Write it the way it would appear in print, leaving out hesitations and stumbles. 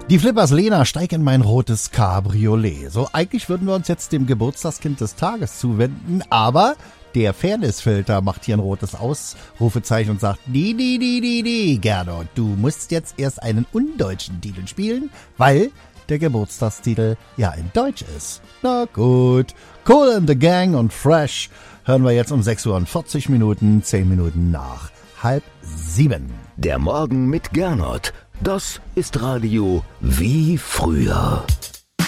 Die Flippers Lena, steig in mein rotes Cabriolet. So, eigentlich würden wir uns jetzt dem Geburtstagskind des Tages zuwenden, aber der Fairnessfilter macht hier ein rotes Ausrufezeichen und sagt, nee, Gernot, du musst jetzt erst einen undeutschen Titel spielen, weil der Geburtstagstitel ja in Deutsch ist. Na gut, Cool and the Gang und Fresh hören wir jetzt um 6:40 Minuten, 10 Minuten nach 6:30. Der Morgen mit Gernot, das ist Radio wie früher.